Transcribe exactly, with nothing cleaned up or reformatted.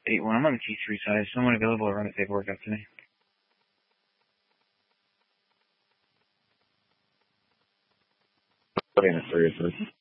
eight one. I'm on the T three side. Is someone available to run the paperwork up to me? Putting a three or three.